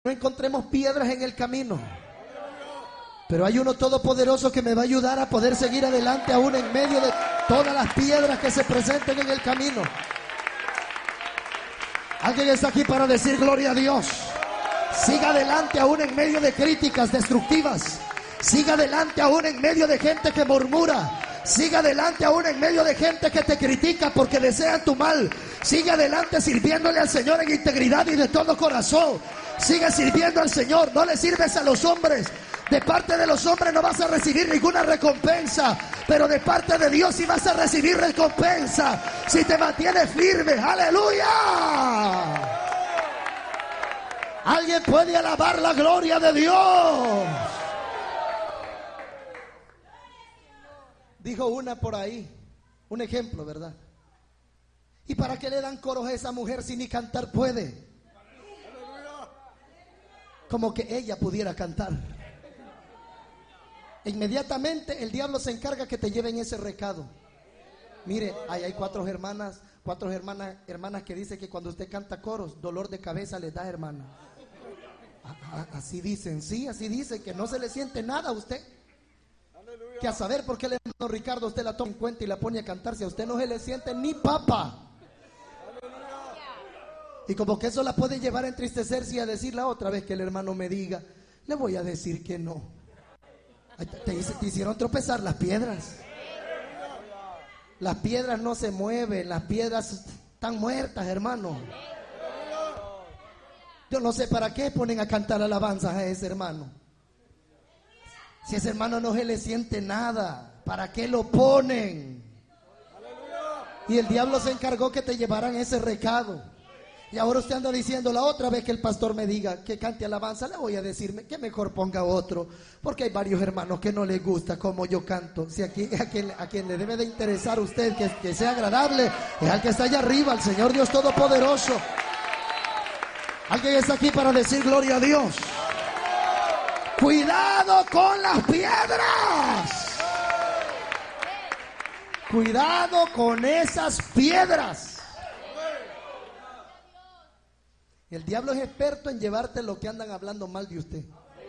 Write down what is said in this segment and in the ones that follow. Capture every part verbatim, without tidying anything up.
no encontremos piedras en el camino, pero hay uno todopoderoso que me va a ayudar a poder seguir adelante aún en medio de todas las piedras que se presenten en el camino. Alguien está aquí para decir gloria a Dios. Siga adelante aún en medio de críticas destructivas. Siga adelante aún en medio de gente que murmura. Siga adelante aún en medio de gente que te critica porque desean tu mal. Siga adelante sirviéndole al Señor en integridad y de todo corazón. Sigue sirviendo al Señor, no le sirves a los hombres. De parte de los hombres no vas a recibir ninguna recompensa, pero de parte de Dios sí vas a recibir recompensa si te mantienes firme. ¡Aleluya! Alguien puede alabar la gloria de Dios. Dijo una por ahí, un ejemplo, ¿verdad? ¿Y para qué le dan coros a esa mujer si ni cantar puede? Como que ella pudiera cantar. Inmediatamente el diablo se encarga que te lleven ese recado. Mire, ahí hay cuatro hermanas, cuatro hermanas, hermanas que dicen que cuando usted canta coros, dolor de cabeza les da, hermana. Así dicen, sí, así dicen, que no se le siente nada a usted. Que a saber por qué el hermano Ricardo usted la toma en cuenta y la pone a cantar si a usted no se le siente ni papa. Y como que eso la puede llevar a entristecerse y a decir la otra vez que el hermano me diga, le voy a decir que no. Te, te, te hicieron tropezar las piedras. Las piedras no se mueven, las piedras están muertas, hermano. Yo no sé para qué ponen a cantar alabanzas a ese hermano. Si ese hermano no se le siente nada, ¿para qué lo ponen? Y el diablo se encargó que te llevaran ese recado. Y ahora usted anda diciendo, la otra vez que el pastor me diga que cante alabanza, le voy a decirme que mejor ponga otro, porque hay varios hermanos que no les gusta cómo yo canto. Si aquí a quien, a quien le debe de interesar a usted que, que sea agradable, es al que está allá arriba, el Señor Dios Todopoderoso. Alguien está aquí para decir gloria a Dios. Cuidado con las piedras. Cuidado con esas piedras. El diablo es experto en llevarte lo que andan hablando mal de usted.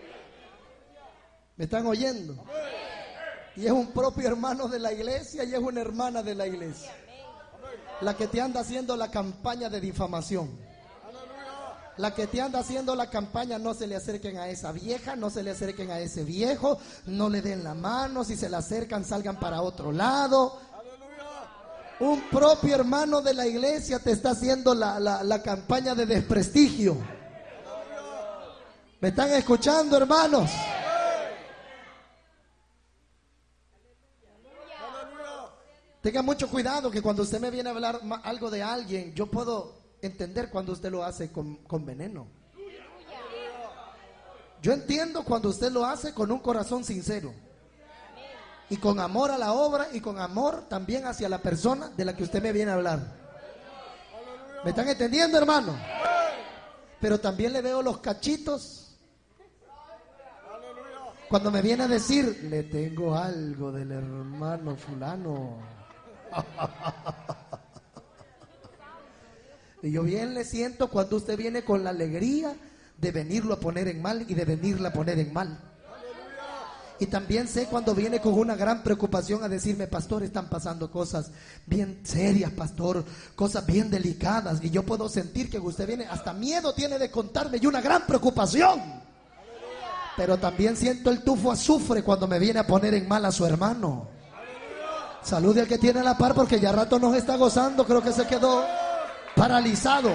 ¿Me están oyendo? Y es un propio hermano de la iglesia y es una hermana de la iglesia la que te anda haciendo la campaña de difamación. La que te anda haciendo la campaña, no se le acerquen a esa vieja, no se le acerquen a ese viejo, no le den la mano, si se le acercan salgan para otro lado. Un propio hermano de la iglesia te está haciendo la, la, la campaña de desprestigio. ¿Me están escuchando, hermanos? Tenga mucho cuidado que cuando usted me viene a hablar algo de alguien, yo puedo entender cuando usted lo hace con, con veneno. Yo entiendo cuando usted lo hace con un corazón sincero y con amor a la obra y con amor también hacia la persona de la que usted me viene a hablar. ¿Me están entendiendo, hermano? Pero también le veo los cachitos cuando me viene a decir, le tengo algo del hermano fulano. Y yo bien le siento cuando usted viene con la alegría de venirlo a poner en mal y de venirla a poner en mal. Y también sé cuando viene con una gran preocupación a decirme, pastor, están pasando cosas bien serias, pastor, cosas bien delicadas. Y yo puedo sentir que usted viene, hasta miedo tiene de contarme y una gran preocupación. Pero también siento el tufo azufre cuando me viene a poner en mal a su hermano. Salude al que tiene la par porque ya rato nos está gozando, creo que se quedó paralizado.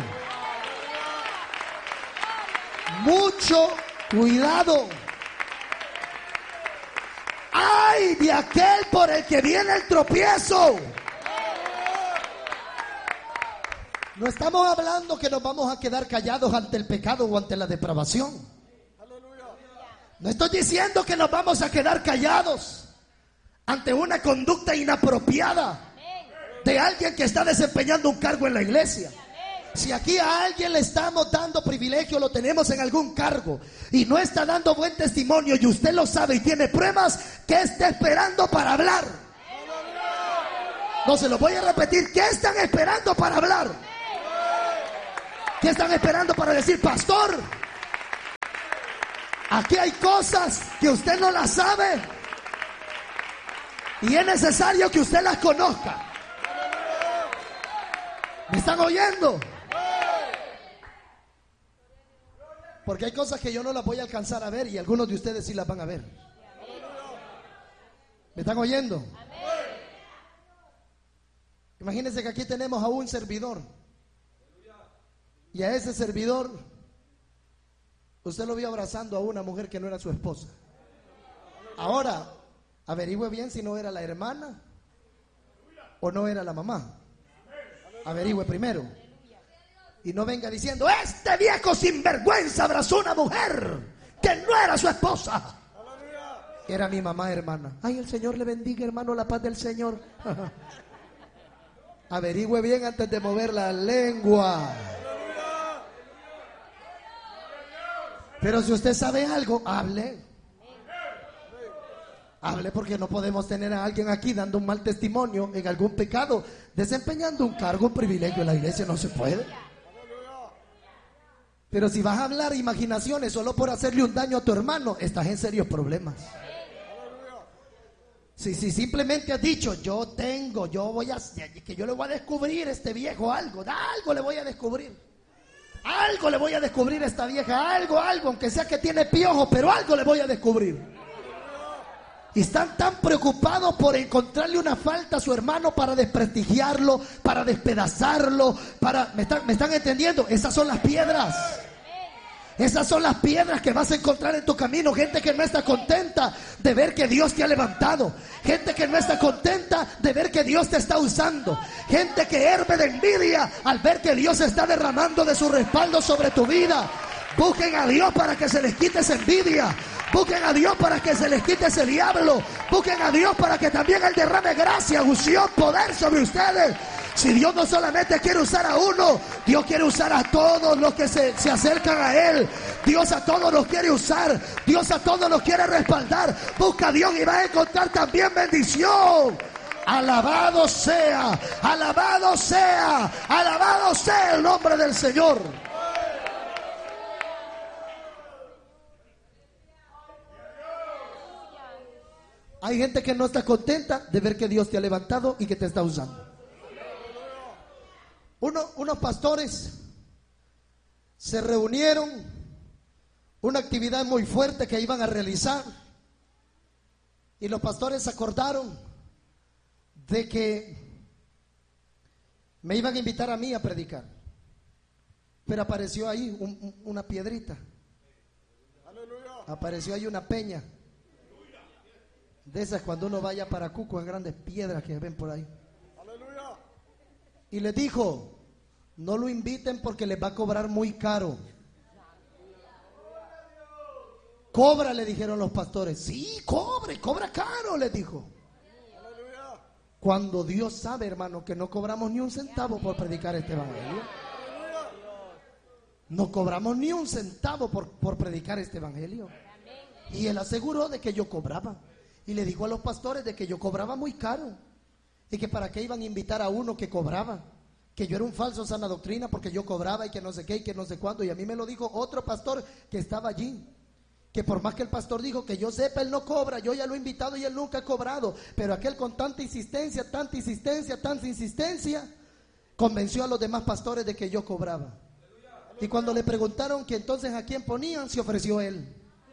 Mucho cuidado. ¡Ay de aquel por el que viene el tropiezo! No estamos hablando que nos vamos a quedar callados ante el pecado o ante la depravación. No estoy diciendo que nos vamos a quedar callados ante una conducta inapropiada de alguien que está desempeñando un cargo en la iglesia. Si aquí a alguien le estamos dando privilegio, lo tenemos en algún cargo y no está dando buen testimonio y usted lo sabe y tiene pruebas, ¿qué está esperando para hablar? No se lo voy a repetir, ¿qué están esperando para hablar? ¿Qué están esperando para decir, pastor? Aquí hay cosas que usted no las sabe y es necesario que usted las conozca. ¿Me están oyendo? Porque hay cosas que yo no las voy a alcanzar a ver y algunos de ustedes sí las van a ver. ¿Me están oyendo? Imagínense que aquí tenemos a un servidor y a ese servidor usted lo vio abrazando a una mujer que no era su esposa. Ahora, averigüe bien si no era la hermana o no era la mamá. Averigüe primero. Y no venga diciendo, este viejo sinvergüenza abrazó a una mujer que no era su esposa. Era mi mamá, hermana. Ay, el Señor le bendiga, hermano, la paz del Señor. Averigüe bien antes de mover la lengua. Pero si usted sabe algo, hable. Hable, porque no podemos tener a alguien aquí dando un mal testimonio en algún pecado, desempeñando un cargo, un privilegio en la iglesia. No se puede. Pero si vas a hablar imaginaciones solo por hacerle un daño a tu hermano, estás en serios problemas. Si, si simplemente has dicho, yo tengo, yo voy a, que yo le voy a descubrir a este viejo algo, algo le voy a descubrir. Algo le voy a descubrir a esta vieja, algo, algo, aunque sea que tiene piojos, pero algo le voy a descubrir. Y están tan preocupados por encontrarle una falta a su hermano para desprestigiarlo, para despedazarlo, para, ¿me están, me están entendiendo? Esas son las piedras. Esas son las piedras que vas a encontrar en tu camino. Gente que no está contenta de ver que Dios te ha levantado. Gente que no está contenta de ver que Dios te está usando. Gente que herve de envidia al ver que Dios está derramando de su respaldo sobre tu vida. Busquen a Dios para que se les quite esa envidia. Busquen a Dios para que se les quite ese diablo. Busquen a Dios para que también Él derrame gracia, unción, poder sobre ustedes. Si Dios no solamente quiere usar a uno, Dios quiere usar a todos los que se, se acercan a Él. Dios a todos los quiere usar. Dios a todos los quiere respaldar. Busca a Dios y vas a encontrar también bendición. Alabado sea, alabado sea, alabado sea el nombre del Señor. Hay gente que no está contenta de ver que Dios te ha levantado y que te está usando. Uno, unos pastores se reunieron, una actividad muy fuerte que iban a realizar, y los pastores acordaron de que me iban a invitar a mí a predicar. Pero apareció ahí un, un, una piedrita. Apareció ahí una peña. De esas cuando uno vaya para Cuco, en grandes piedras que ven por ahí. Y les dijo, no lo inviten porque les va a cobrar muy caro. Cobra, le dijeron los pastores. Sí, cobre, cobra caro, les dijo. Cuando Dios sabe, hermano, que no cobramos ni un centavo por predicar este evangelio. No cobramos ni un centavo por, por predicar este evangelio. Y él aseguró de que yo cobraba. Y le dijo a los pastores de que yo cobraba muy caro. Y que para qué iban a invitar a uno que cobraba. Que yo era un falso sana doctrina porque yo cobraba y que no sé qué y que no sé cuándo. Y a mí me lo dijo otro pastor que estaba allí. Que por más que el pastor dijo que yo sepa, él no cobra. Yo ya lo he invitado y él nunca ha cobrado. Pero aquel con tanta insistencia, tanta insistencia, tanta insistencia, convenció a los demás pastores de que yo cobraba. Y cuando le preguntaron que entonces a quién ponían, se ofreció él.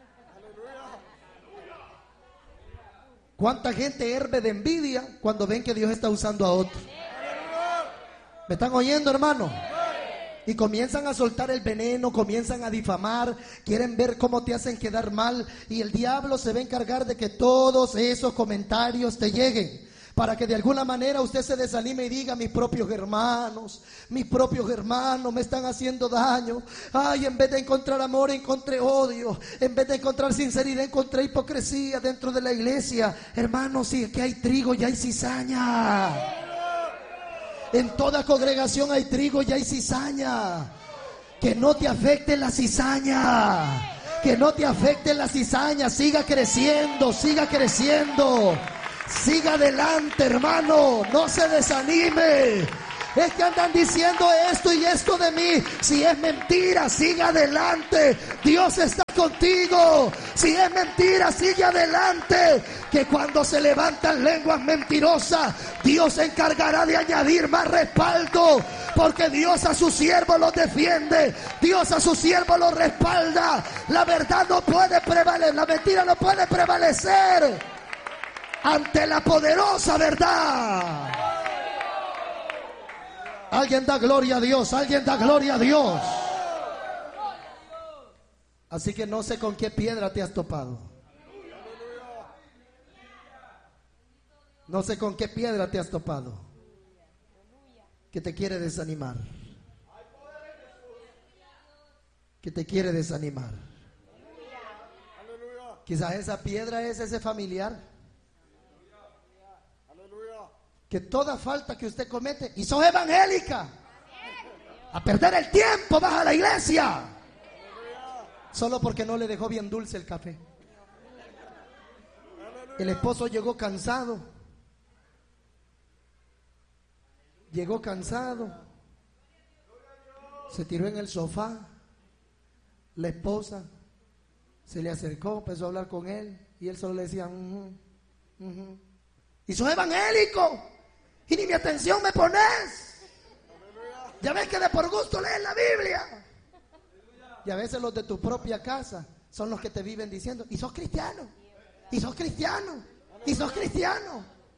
¿Cuánta gente herve de envidia cuando ven que Dios está usando a otro? ¿Me están oyendo, hermano? Y comienzan a soltar el veneno, comienzan a difamar, quieren ver cómo te hacen quedar mal, y el diablo se va a encargar de que todos esos comentarios te lleguen, para que de alguna manera usted se desanime y diga, mis propios hermanos, mis propios hermanos me están haciendo daño. Ay, en vez de encontrar amor, encontré odio. En vez de encontrar sinceridad, encontré hipocresía dentro de la iglesia. Hermanos, si aquí hay trigo, ya hay cizaña. En toda congregación hay trigo y hay cizaña. Que no te afecte la cizaña. Que no te afecte la cizaña. Siga creciendo, siga creciendo. Siga adelante, hermano. No se desanime. Es que andan diciendo esto y esto de mí. Si es mentira, sigue adelante. Dios está contigo. Si es mentira, sigue adelante. Que cuando se levantan lenguas mentirosas, Dios se encargará de añadir más respaldo. Porque Dios a sus siervos los defiende. Dios a sus siervos los respalda. La verdad no puede prevalecer. La mentira no puede prevalecer ante la poderosa verdad. Alguien da gloria a Dios, alguien da gloria a Dios. Así que no sé con qué piedra te has topado. No sé con qué piedra te has topado que te quiere desanimar. Que te quiere desanimar. Quizás esa piedra es ese familiar que toda falta que usted comete, y sos evangélica, a perder el tiempo, vas a la iglesia solo porque no le dejó bien dulce el café. El esposo llegó cansado, llegó cansado, se tiró en el sofá. La esposa se le acercó, empezó a hablar con él y él solo le decía uh-huh, uh-huh. Y sos evangélico y ni mi atención me pones. Ya ves que de por gusto lees la Biblia. Y a veces los de tu propia casa son los que te viven diciendo, y sos cristiano, y sos cristiano, y sos cristiano.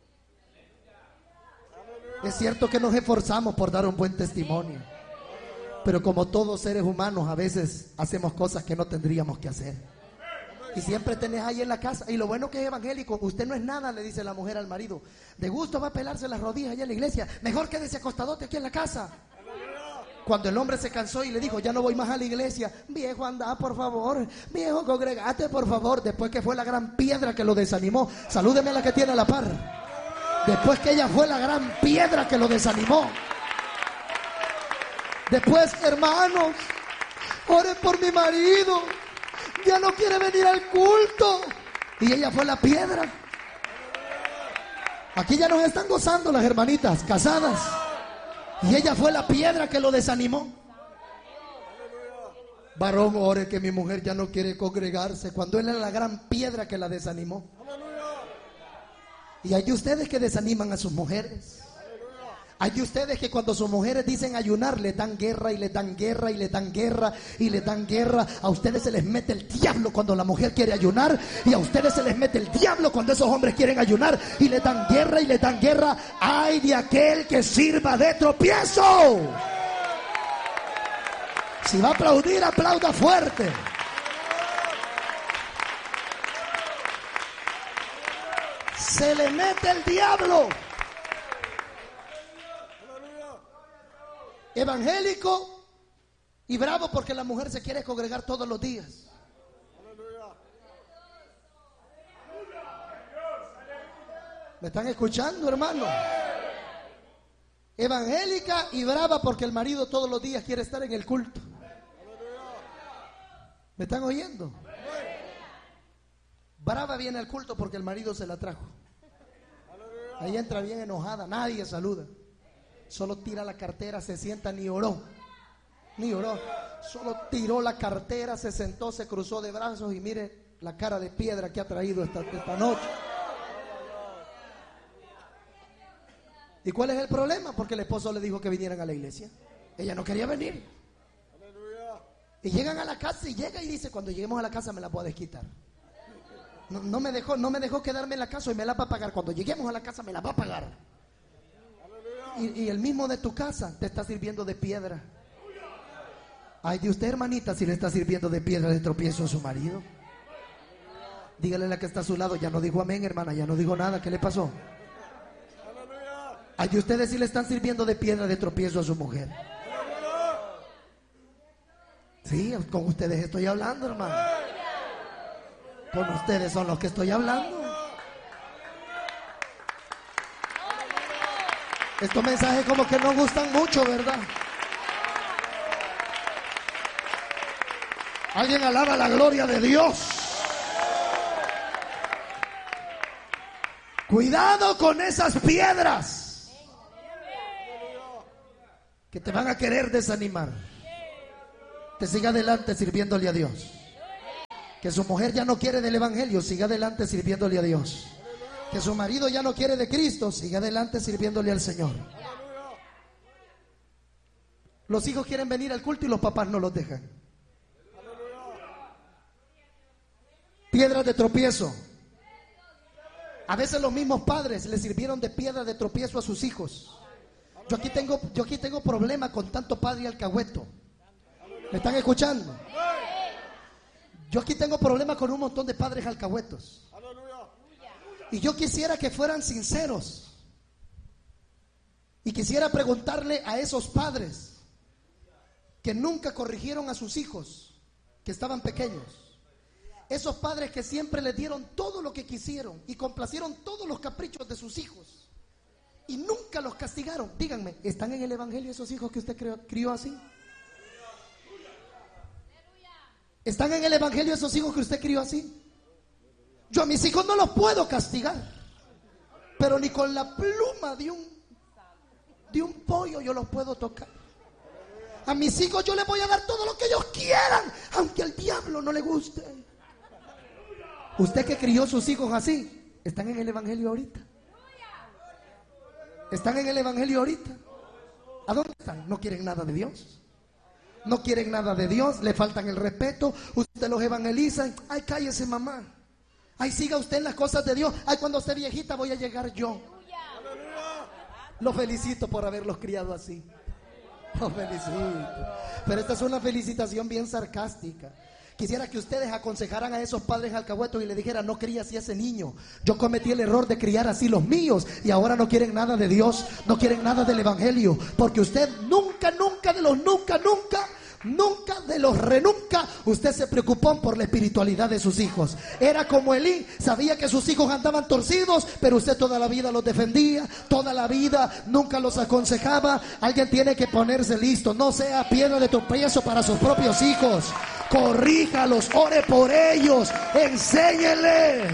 Es cierto que nos esforzamos por dar un buen testimonio, pero como todos seres humanos a veces hacemos cosas que no tendríamos que hacer. Y siempre tenés ahí en la casa. Y lo bueno que es evangélico, usted no es nada, le dice la mujer al marido. De gusto va a pelarse las rodillas allá en la iglesia. Mejor quédese acostadote aquí en la casa. Cuando el hombre se cansó y le dijo, ya no voy más a la iglesia. Viejo, anda, por favor. Viejo, congregate, por favor. Después que fue la gran piedra que lo desanimó. Salúdeme a la que tiene a la par. Después que ella fue la gran piedra que lo desanimó. Después, hermanos, oren por mi marido. Ya no quiere venir al culto. Y ella fue la piedra. Aquí ya nos están gozando las hermanitas casadas. Y ella fue la piedra que lo desanimó. Varón, ore que mi mujer ya no quiere congregarse, cuando él era la gran piedra que la desanimó. Y hay de ustedes que desaniman a sus mujeres. Hay de ustedes que cuando sus mujeres dicen ayunar, le dan guerra y le dan guerra y le dan guerra y le dan guerra. A ustedes se les mete el diablo cuando la mujer quiere ayunar, y a ustedes se les mete el diablo cuando esos hombres quieren ayunar, y le dan guerra y le dan guerra. ¡Ay de aquel que sirva de tropiezo! Si va a aplaudir, aplauda fuerte. Se le mete el diablo. Evangélico y bravo porque la mujer se quiere congregar todos los días. ¿Me están escuchando, hermano? Evangélica y brava porque el marido todos los días quiere estar en el culto. ¿Me están oyendo? Brava viene al culto porque el marido se la trajo. Ahí entra bien enojada, nadie saluda. Solo tira la cartera, se sienta, ni oró. Ni oró. Solo tiró la cartera, se sentó, se cruzó de brazos y mire la cara de piedra que ha traído esta, esta noche. ¿Y cuál es el problema? Porque el esposo le dijo que vinieran a la iglesia. Ella no quería venir. Y llegan a la casa y llega y dice, cuando lleguemos a la casa me la voy a desquitar. No, no me dejó, no me dejó quedarme en la casa y me la va a pagar. Cuando lleguemos a la casa me la va a pagar. Y, y el mismo de tu casa te está sirviendo de piedra. Ay de usted, hermanita, si le está sirviendo de piedra de tropiezo a su marido. Dígale a la que está a su lado, ya no dijo amén, hermana, ya no dijo nada. ¿Qué le pasó? Ay de ustedes si le están sirviendo de piedra de tropiezo a su mujer. Sí, con ustedes estoy hablando, hermano. Con ustedes son los que estoy hablando. Estos mensajes como que no gustan mucho, ¿verdad? Alguien alaba la gloria de Dios. Cuidado con esas piedras. que te van a querer desanimar. Te siga adelante sirviéndole a Dios. Que su mujer ya no quiere del evangelio, siga adelante sirviéndole a Dios. Que su marido ya no quiere de Cristo, siga adelante sirviéndole al Señor. Los hijos quieren venir al culto y los papás no los dejan. Piedras de tropiezo. A veces los mismos padres le sirvieron de piedra de tropiezo a sus hijos. Yo aquí tengo, yo aquí tengo problema con tanto padre alcahueto. ¿Me están escuchando? Yo aquí tengo problema con un montón de padres alcahuetos. Y yo quisiera que fueran sinceros. Y quisiera preguntarle a esos padres que nunca corrigieron a sus hijos, que estaban pequeños. Esos padres que siempre les dieron todo lo que quisieron y complacieron todos los caprichos de sus hijos y nunca los castigaron. Díganme, ¿están en el evangelio esos hijos que usted crió, crió así? ¿Están en el evangelio esos hijos que usted crió así? Yo a mis hijos no los puedo castigar, pero ni con la pluma de un, de un pollo yo los puedo tocar. A mis hijos yo les voy a dar todo lo que ellos quieran, aunque al diablo no le guste. Usted que crió sus hijos así, ¿están en el evangelio ahorita? ¿Están en el evangelio ahorita? ¿A dónde están? No quieren nada de Dios. No quieren nada de Dios, le faltan el respeto. Usted los evangeliza. Ay, cállese, mamá. Ay, siga usted en las cosas de Dios. Ay, cuando esté viejita voy a llegar yo. Los felicito por haberlos criado así. Los felicito. Pero esta es una felicitación bien sarcástica. Quisiera que ustedes aconsejaran a esos padres alcahuetos y le dijeran: no cría así a ese niño. Yo cometí el error de criar así los míos y ahora no quieren nada de Dios, no quieren nada del evangelio, porque usted nunca, nunca de los nunca, nunca, nunca de los renunca, usted se preocupó por la espiritualidad de sus hijos. Era como Elí, sabía que sus hijos andaban torcidos, pero usted toda la vida los defendía, toda la vida nunca los aconsejaba. Alguien tiene que ponerse listo, no sea piedra de tropiezo para sus propios hijos. Corríjalos, ore por ellos, enséñeles.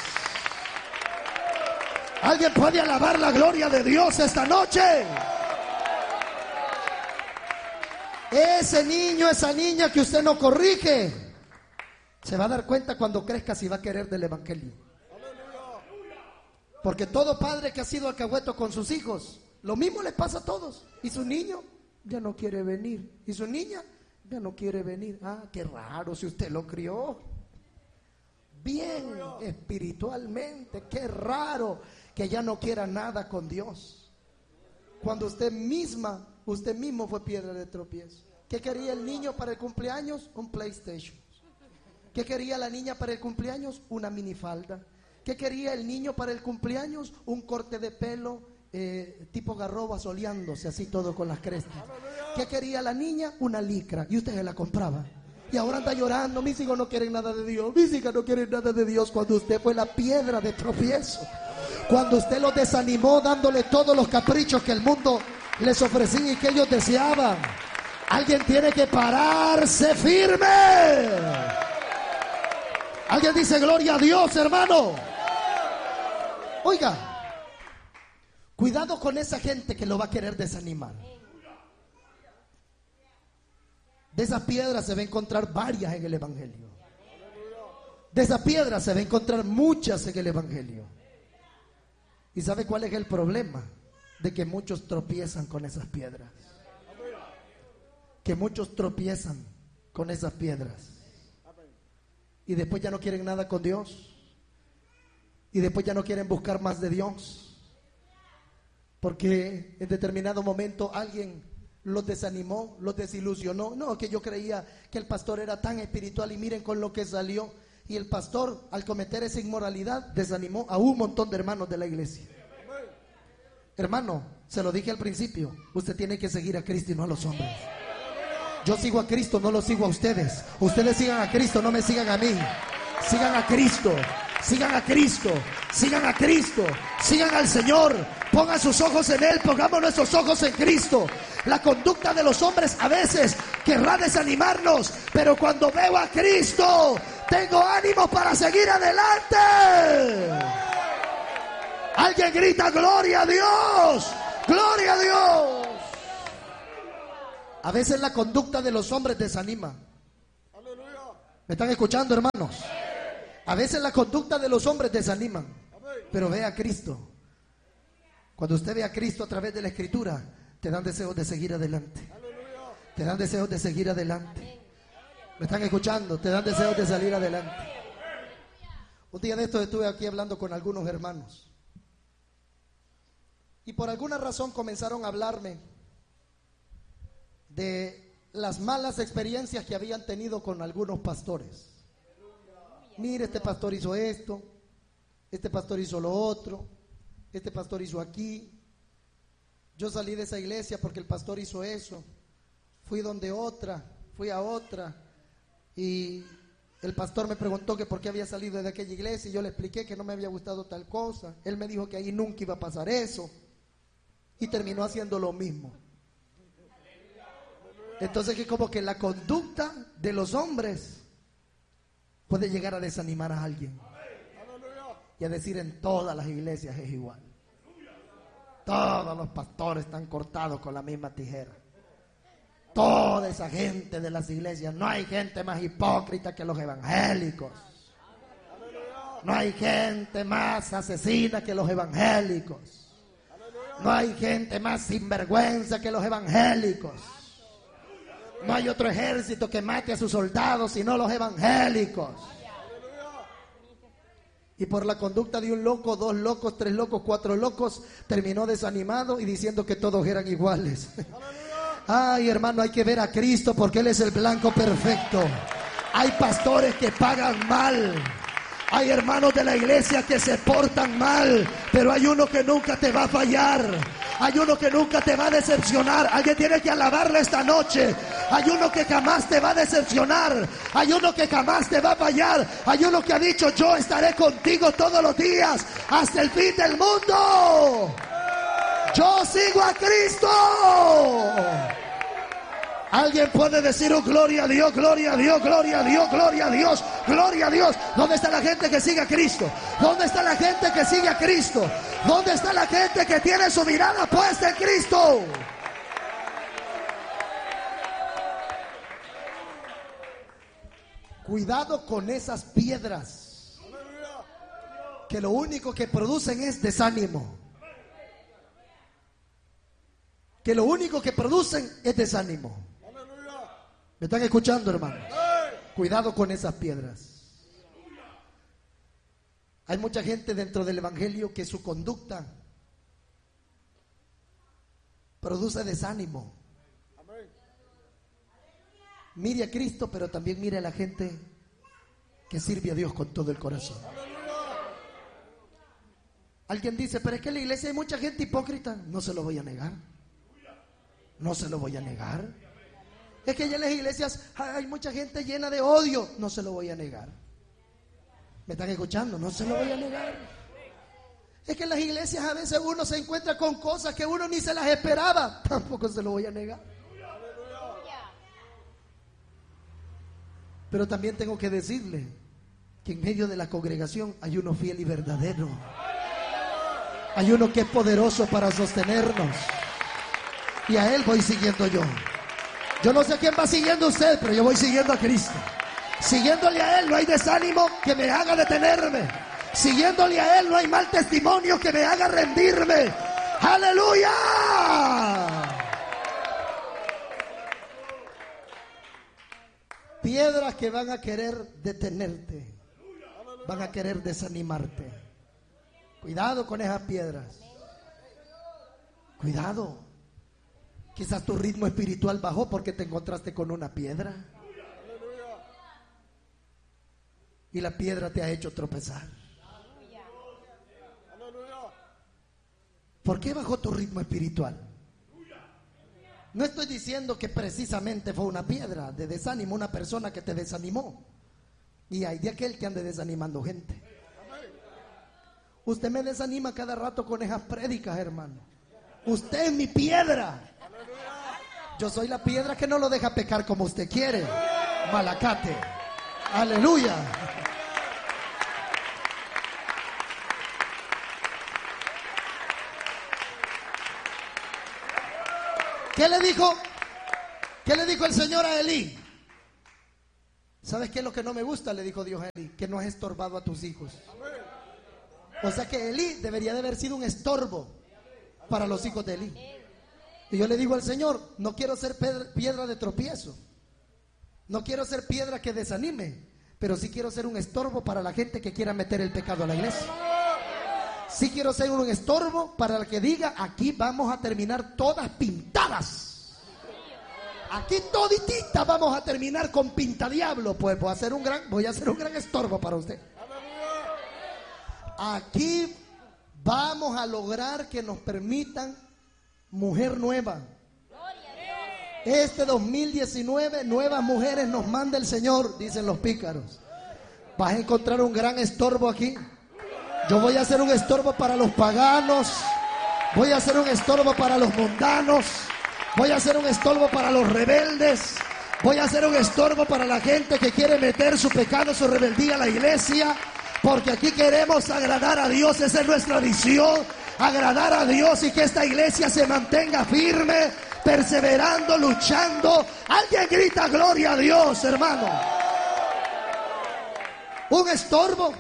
¿Alguien puede alabar la gloria de Dios esta noche? Ese niño, esa niña que usted no corrige, se va a dar cuenta cuando crezca si va a querer del evangelio. Porque todo padre que ha sido alcahueto con sus hijos, lo mismo les pasa a todos. Y su niño ya no quiere venir, y su niña ya no quiere venir. Ah, qué raro si usted lo crió bien espiritualmente. Qué raro que ya no quiera nada con Dios, cuando usted misma, usted mismo fue piedra de tropiezo. ¿Qué quería el niño para el cumpleaños? Un PlayStation. ¿Qué quería la niña para el cumpleaños? Una minifalda. ¿Qué quería el niño para el cumpleaños? Un corte de pelo eh, tipo garroba, soleándose así todo con las crestas. ¿Qué quería la niña? Una licra, y usted se la compraba. Y ahora anda llorando: mis hijos no quieren nada de Dios, mis hijas no quieren nada de Dios. Cuando usted fue la piedra de tropiezo, cuando usted los desanimó dándole todos los caprichos que el mundo les ofrecía y que ellos deseaban. Alguien tiene que pararse firme. Alguien dice: gloria a Dios, hermano. Oiga, cuidado con esa gente que lo va a querer desanimar. De esas piedras se va a encontrar varias en el evangelio. De esas piedras se va a encontrar muchas en el evangelio. ¿Y sabe cuál es el problema? De que muchos tropiezan con esas piedras. Que muchos tropiezan con esas piedras. Y después ya no quieren nada con Dios. Y después ya no quieren buscar más de Dios. Porque en determinado momento alguien los desanimó, los desilusionó. No, que yo creía que el pastor era tan espiritual y miren con lo que salió. Y el pastor, al cometer esa inmoralidad, desanimó a un montón de hermanos de la iglesia. Hermano, se lo dije al principio, usted tiene que seguir a Cristo y no a los hombres. Yo sigo a Cristo, no lo sigo a ustedes. Ustedes sigan a Cristo, no me sigan a mí. Sigan a Cristo, sigan a Cristo, sigan a Cristo, sigan al Señor. Pongan sus ojos en Él, pongamos nuestros ojos en Cristo. La conducta de los hombres a veces querrá desanimarnos, pero cuando veo a Cristo, tengo ánimo para seguir adelante. Alguien grita: gloria a Dios, gloria a Dios. A veces la conducta de los hombres desanima. ¿Me están escuchando, hermanos? A veces la conducta de los hombres desanima. Pero ve a Cristo. Cuando usted ve a Cristo a través de la Escritura, te dan deseos de seguir adelante. Te dan deseos de seguir adelante. ¿Me están escuchando? Te dan deseos de salir adelante. Un día de estos estuve aquí hablando con algunos hermanos. Y por alguna razón comenzaron a hablarme de las malas experiencias que habían tenido con algunos pastores. Mire, este pastor hizo esto, este pastor hizo lo otro, este pastor hizo aquí. Yo salí de esa iglesia porque el pastor hizo eso. Fui donde otra, fui a otra y el pastor me preguntó que por qué había salido de aquella iglesia y yo le expliqué que no me había gustado tal cosa. Él me dijo que ahí nunca iba a pasar eso y terminó haciendo lo mismo. Entonces que como que la conducta de los hombres puede llegar a desanimar a alguien y a decir en todas las iglesias es igual. Todos los pastores están cortados con la misma tijera. Toda esa gente de las iglesias, no hay gente más hipócrita que los evangélicos. No hay gente más asesina que los evangélicos. No hay gente más sinvergüenza que los evangélicos. No hay otro ejército que mate a sus soldados sino los evangélicos. Y por la conducta de un loco, dos locos, tres locos, cuatro locos, terminó desanimado y diciendo que todos eran iguales. Ay, hermano, hay que ver a Cristo porque Él es el blanco perfecto. Hay pastores que pagan mal. Hay hermanos de la iglesia que se portan mal, pero hay uno que nunca te va a fallar. Hay uno que nunca te va a decepcionar. Alguien tiene que alabarle esta noche. Hay uno que jamás te va a decepcionar. Hay uno que jamás te va a fallar. Hay uno que ha dicho: yo estaré contigo todos los días hasta el fin del mundo. Yo sigo a Cristo. Alguien puede decir: oh, gloria a Dios, gloria a Dios, gloria a Dios, gloria a Dios, gloria a Dios. ¿Dónde está la gente que sigue a Cristo? ¿Dónde está la gente que sigue a Cristo? ¿Dónde está la gente que tiene su mirada puesta en Cristo? Cuidado con esas piedras que lo único que producen es desánimo. Que lo único que producen es desánimo. ¿Me están escuchando, hermanos? Cuidado con esas piedras. Hay mucha gente dentro del evangelio que su conducta produce desánimo. Mire a Cristo, pero también mire a la gente que sirve a Dios con todo el corazón. Alguien dice: pero es que en la iglesia hay mucha gente hipócrita. No se lo voy a negar. No se lo voy a negar. Es que ya en las iglesias hay mucha gente llena de odio. No se lo voy a negar. ¿Me están escuchando? No se lo voy a negar. Es que en las iglesias a veces uno se encuentra con cosas que uno ni se las esperaba. Tampoco se lo voy a negar. Pero también tengo que decirle que en medio de la congregación hay uno fiel y verdadero. Hay uno que es poderoso para sostenernos. Y a Él voy siguiendo yo. Yo no sé quién va siguiendo usted, pero yo voy siguiendo a Cristo. Siguiéndole a Él no hay desánimo que me haga detenerme. Siguiéndole a Él no hay mal testimonio que me haga rendirme. ¡Aleluya! Piedras que van a querer detenerte. Van a querer desanimarte. Cuidado con esas piedras. Cuidado. Quizás tu ritmo espiritual bajó porque te encontraste con una piedra. Y la piedra te ha hecho tropezar. ¿Por qué bajó tu ritmo espiritual? No estoy diciendo que precisamente fue una piedra de desánimo, una persona que te desanimó. Y hay de aquel que ande desanimando gente. Usted me desanima cada rato con esas prédicas, hermano. Usted es mi piedra. Yo soy la piedra que no lo deja pecar como usted quiere. Malacate. Aleluya. ¿Qué le dijo? ¿Qué le dijo el Señor a Elí? ¿Sabes qué es lo que no me gusta? Le dijo Dios a Elí, que no has estorbado a tus hijos. O sea que Elí debería de haber sido un estorbo para los hijos de Elí. Y yo le digo al Señor, no quiero ser piedra de tropiezo, no quiero ser piedra que desanime, pero sí quiero ser un estorbo para la gente que quiera meter el pecado a la iglesia. Sí quiero ser un estorbo para el que diga, aquí vamos a terminar todas pintadas. Aquí todititas vamos a terminar con pintadiablo. Pues voy a hacer un gran, voy a hacer un gran estorbo para usted. Aquí vamos a lograr que nos permitan mujer nueva. Este dos mil diecinueve, nuevas mujeres nos manda el Señor, dicen los pícaros. Vas a encontrar un gran estorbo aquí. Yo voy a hacer un estorbo para los paganos, voy a hacer un estorbo para los mundanos, voy a hacer un estorbo para los rebeldes, voy a hacer un estorbo para la gente que quiere meter su pecado, su rebeldía a la iglesia, porque aquí queremos agradar a Dios. Esa es nuestra visión, agradar a Dios y que esta iglesia se mantenga firme, perseverando, luchando. Alguien grita gloria a Dios, hermano. Un estorbo.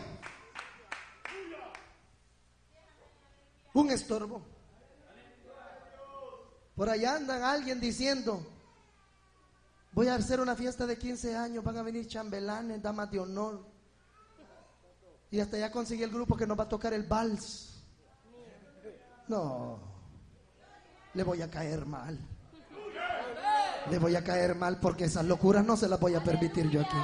Un estorbo. Por allá andan alguien diciendo, voy a hacer una fiesta de quince años, van a venir chambelanes, damas de honor, y hasta ya conseguí el grupo que nos va a tocar el vals. No, le voy a caer mal. Le voy a caer mal porque esas locuras no se las voy a permitir yo aquí.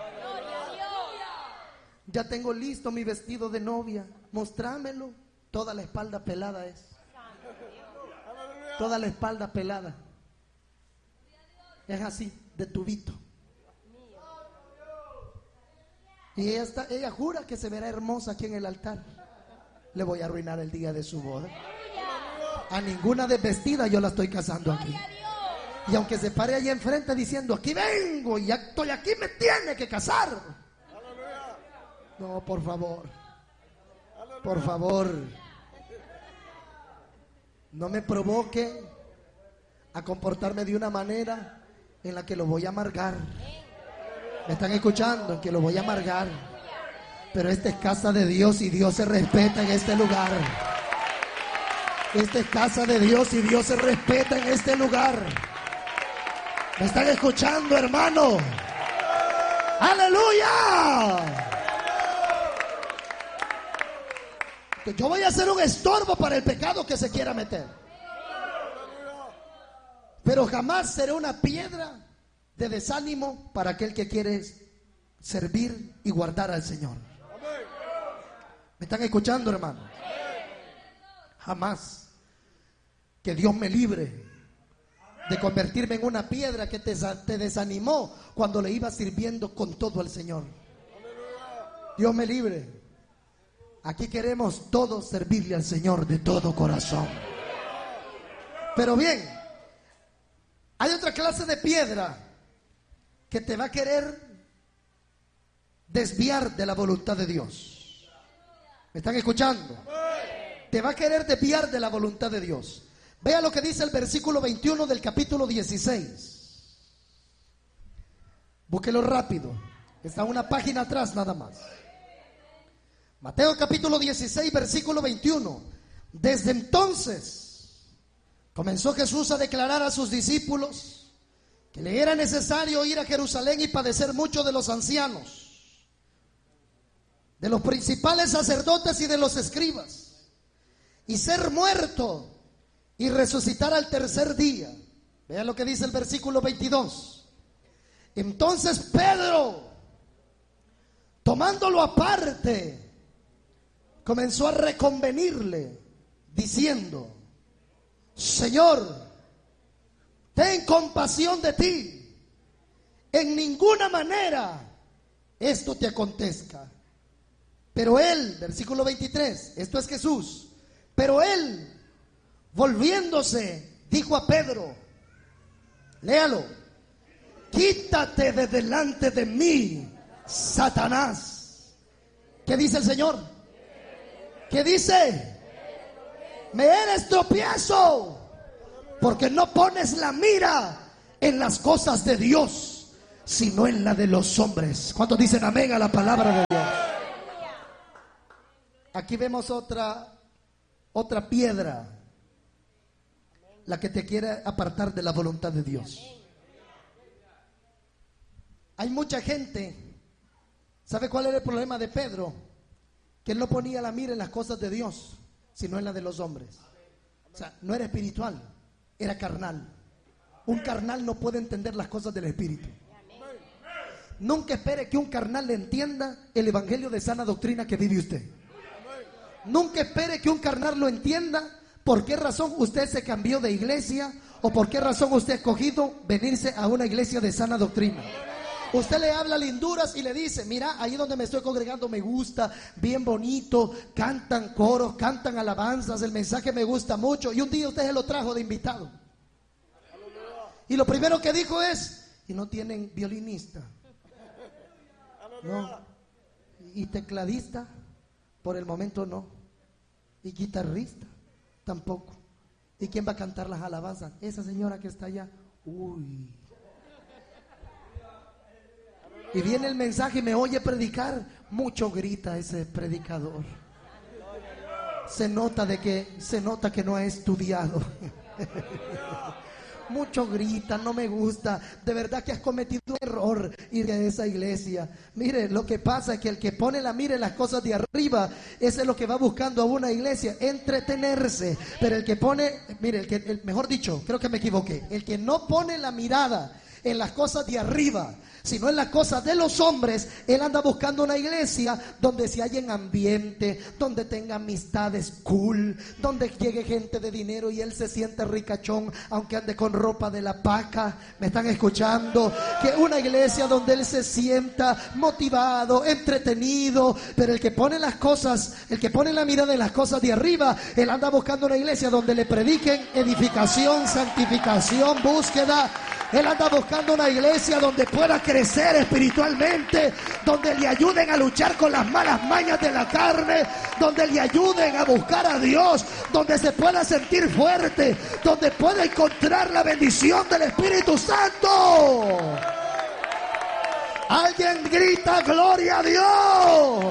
Ya tengo listo mi vestido de novia, mostrámelo. Toda la espalda pelada es. Toda la espalda pelada. Es así, de tubito. Y ella, está, ella jura que se verá hermosa aquí en el altar. Le voy a arruinar el día de su boda. A ninguna desvestida yo la estoy casando aquí. Y aunque se pare allá enfrente diciendo, aquí vengo y ya estoy aquí, me tiene que casar. No, por favor. Por favor. No me provoque a comportarme de una manera en la que lo voy a amargar. ¿Me están escuchando? En que lo voy a amargar. Pero esta es casa de Dios y Dios se respeta en este lugar. Esta es casa de Dios y Dios se respeta en este lugar. ¿Me están escuchando, hermano? ¡Aleluya! Yo voy a hacer un estorbo para el pecado que se quiera meter. Pero jamás seré una piedra de desánimo para aquel que quiere servir y guardar al Señor. ¿Me están escuchando, hermano? Jamás. Que Dios me libre de convertirme en una piedra que te, te desanimó cuando le iba sirviendo con todo al Señor. Dios me libre. Aquí queremos todos servirle al Señor de todo corazón. Pero bien, hay otra clase de piedra que te va a querer desviar de la voluntad de Dios. ¿Me están escuchando? Te va a querer desviar de la voluntad de Dios. Vea lo que dice el versículo veintiuno del capítulo dieciséis. Búsquelo rápido. Está una página atrás nada más. Mateo capítulo dieciséis, versículo veintiuno. Desde entonces comenzó Jesús a declarar a sus discípulos que le era necesario ir a Jerusalén y padecer mucho de los ancianos, de los principales sacerdotes y de los escribas, y ser muerto y resucitar al tercer día. Vean lo que dice el versículo veintidós. Entonces Pedro, tomándolo aparte, comenzó a reconvenirle, diciendo: Señor, ten compasión de ti, en ninguna manera esto te acontezca. Pero él, versículo veintitrés, esto es Jesús, pero él, volviéndose, dijo a Pedro, léalo: quítate de delante de mí, Satanás. ¿Qué dice el Señor? ¿Qué dice? Me eres tropiezo, porque no pones la mira en las cosas de Dios, sino en la de los hombres. ¿Cuántos dicen amén a la palabra de Dios? Aquí vemos otra, otra piedra, la que te quiere apartar de la voluntad de Dios. Hay mucha gente. ¿Sabe cuál era el problema de Pedro? Que él no ponía la mira en las cosas de Dios, sino en la de los hombres. O sea, no era espiritual, era carnal. Un carnal no puede entender las cosas del espíritu. Nunca espere que un carnal le entienda el evangelio de sana doctrina que vive usted. Nunca espere que un carnal lo entienda por qué razón usted se cambió de iglesia o por qué razón usted ha escogido venirse a una iglesia de sana doctrina. Usted le habla linduras y le dice: mira, ahí donde me estoy congregando me gusta, bien bonito, cantan coros, cantan alabanzas, el mensaje me gusta mucho. Y un día usted se lo trajo de invitado. Y lo primero que dijo es: ¿y no tienen violinista? No. ¿Y tecladista? Por el momento no. ¿Y guitarrista? Tampoco. ¿Y quién va a cantar las alabanzas? Esa señora que está allá. Uy. Y viene el mensaje y me oye predicar. Mucho grita ese predicador. Se nota de que, se nota que no ha estudiado. Mucho grita, no me gusta. De verdad que has cometido un error ir a esa iglesia. Mire, lo que pasa es que el que pone la mira en las cosas de arriba, ese es lo que va buscando a una iglesia, entretenerse. Pero el que pone, mire, el que, el, mejor dicho, creo que me equivoqué, el que no pone la mirada en las cosas de arriba, sino en las cosas de los hombres, él anda buscando una iglesia donde se haya en ambiente, donde tenga amistades cool, donde llegue gente de dinero y él se siente ricachón, aunque ande con ropa de la paca. ¿Me están escuchando? Que una iglesia donde él se sienta motivado, entretenido. Pero el que pone las cosas, el que pone la mirada en las cosas de arriba, él anda buscando una iglesia donde le prediquen edificación, santificación, búsqueda. Él anda buscando una iglesia donde pueda crecer espiritualmente, donde le ayuden a luchar con las malas mañas de la carne, donde le ayuden a buscar a Dios, donde se pueda sentir fuerte, donde pueda encontrar la bendición del Espíritu Santo. Alguien grita gloria a Dios.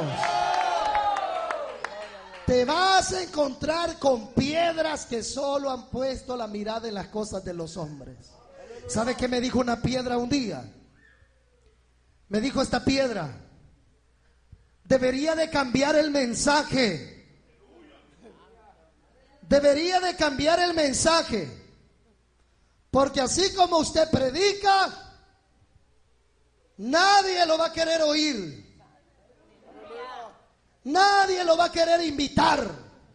Te vas a encontrar con piedras que solo han puesto la mirada en las cosas de los hombres. ¿Sabe qué me dijo una piedra un día? Me dijo esta piedra: debería de cambiar el mensaje. Debería de cambiar el mensaje. Porque así como usted predica, nadie lo va a querer oír. Nadie lo va a querer invitar.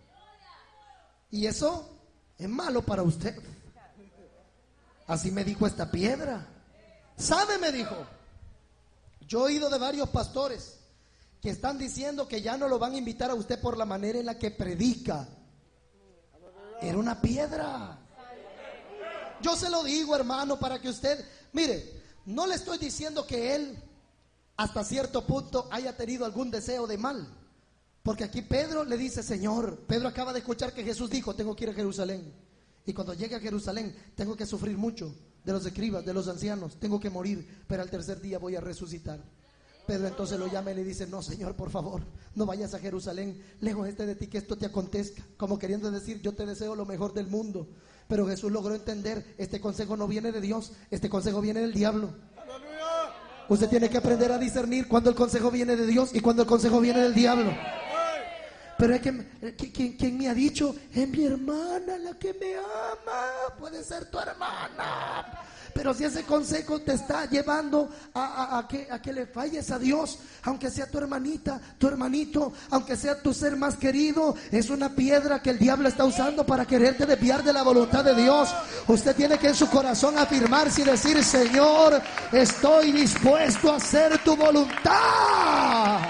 Y eso es malo para usted. Así me dijo esta piedra. ¿Sabe? Me dijo. Yo he oído de varios pastores que están diciendo que ya no lo van a invitar a usted por la manera en la que predica. Era una piedra. Yo se lo digo, hermano, para que usted, mire, no le estoy diciendo que él hasta cierto punto haya tenido algún deseo de mal. Porque aquí Pedro le dice: Señor, Pedro acaba de escuchar que Jesús dijo: tengo que ir a Jerusalén. Y cuando llegue a Jerusalén tengo que sufrir mucho de los escribas, de los ancianos, tengo que morir, pero al tercer día voy a resucitar. Pedro entonces lo llama y le dice: no, Señor, por favor, no vayas a Jerusalén, lejos esté de ti que esto te acontezca. Como queriendo decir: yo te deseo lo mejor del mundo. Pero Jesús logró entender: este consejo no viene de Dios, este consejo viene del diablo. Usted tiene que aprender a discernir cuando el consejo viene de Dios y cuando el consejo viene del diablo. Pero es que, ¿quién, quién me ha dicho? Es mi hermana la que me ama. Puede ser tu hermana. Pero si ese consejo te está llevando a, a, a, que, a que le falles a Dios, aunque sea tu hermanita, tu hermanito, aunque sea tu ser más querido, es una piedra que el diablo está usando para quererte desviar de la voluntad de Dios. Usted tiene que en su corazón afirmarse y decir: Señor, estoy dispuesto a hacer tu voluntad.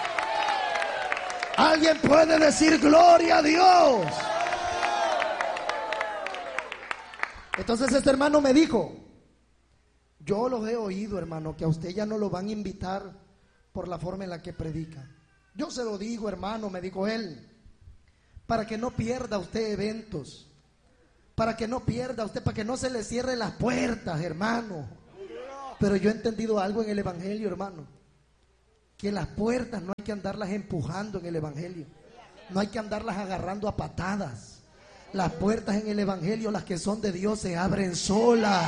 Alguien puede decir gloria a Dios. Entonces este hermano me dijo: yo los he oído, hermano, que a usted ya no lo van a invitar por la forma en la que predica. Yo se lo digo, hermano, me dijo él, para que no pierda usted eventos, para que no pierda usted, para que no se le cierren las puertas, hermano. Pero yo he entendido algo en el evangelio, hermano, que las puertas no hay que andarlas empujando en el evangelio, no hay que andarlas agarrando a patadas. Las puertas en el evangelio, las que son de Dios, se abren solas.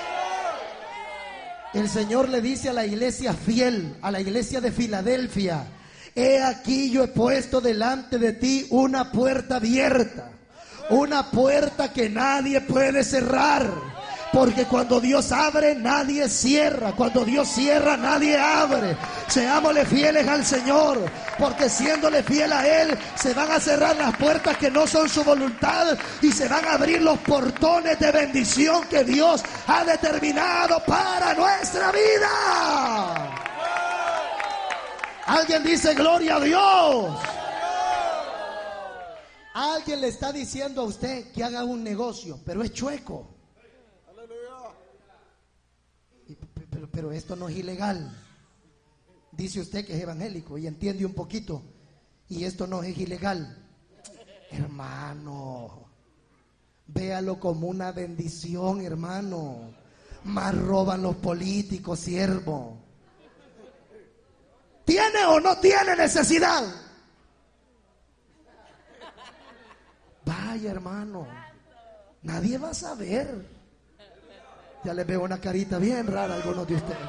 El Señor le dice a la iglesia fiel, a la iglesia de Filadelfia: he aquí yo he puesto delante de ti una puerta abierta, una puerta que nadie puede cerrar, porque cuando Dios abre, nadie cierra. Cuando Dios cierra, nadie abre. Seámosle fieles al Señor, porque siéndole fiel a Él, se van a cerrar las puertas que no son su voluntad y se van a abrir los portones de bendición que Dios ha determinado para nuestra vida. Alguien dice gloria a Dios. Alguien le está diciendo a usted que haga un negocio, pero es chueco. Pero, pero esto no es ilegal. Dice usted que es evangélico y entiende un poquito, y esto no es ilegal. Hermano, véalo como una bendición, hermano. Más roban los políticos, siervo. ¿Tiene o no tiene necesidad? Vaya, hermano, nadie va a saber. Ya les veo una carita bien rara a algunos de ustedes.